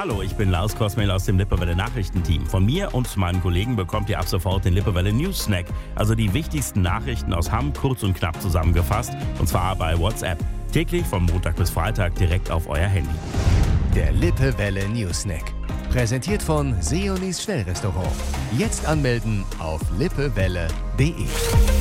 Hallo, ich bin Lars Kosmel aus dem Lippewelle Nachrichtenteam. Von mir und meinen Kollegen bekommt ihr ab sofort den Lippewelle News Snack, also die wichtigsten Nachrichten aus Hamm, kurz und knapp zusammengefasst, und zwar bei WhatsApp. Täglich von Montag bis Freitag direkt auf euer Handy. Der Lippewelle News Snack. Präsentiert von Seolis Schnellrestaurant. Jetzt anmelden auf lippewelle.de.